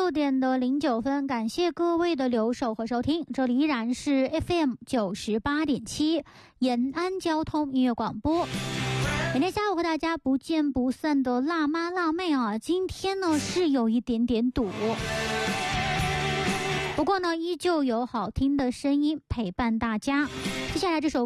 6点09分，感谢各位的留守和收听，这里依然是 FM98.7 延安交通音乐广播。每天下午和大家不见不散的辣妈辣妹啊，今天呢是有一点点堵，不过呢依旧有好听的声音陪伴大家。接下来这首